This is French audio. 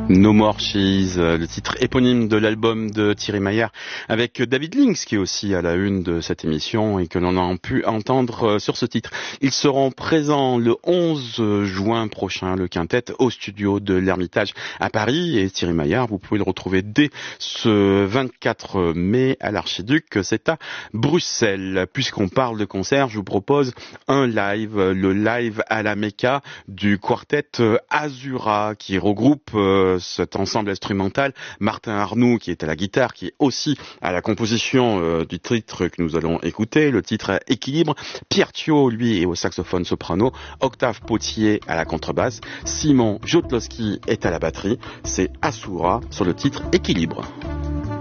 No More Cheese, le titre éponyme de l'album de Thierry Maillard, avec David Links qui est aussi à la une de cette émission et que l'on a pu entendre sur ce titre. Ils seront présents le 11 juin prochain, le quintet, au studio de l'Ermitage à Paris. Et Thierry Maillard, vous pouvez le retrouver dès ce 24 mai à l'Archiduc, c'est à Bruxelles. Puisqu'on parle de concert, je vous propose un live, le live à la Mecca du quartet Azura, qui regroupe cet ensemble instrumental, Martin Arnoux qui est à la guitare, qui est aussi à la composition du titre que nous allons écouter, le titre Équilibre. Pierre Thiaud, lui, est au saxophone soprano, Octave Potier à la contrebasse, Simon Jotlowski est à la batterie. C'est Azura sur le titre Équilibre.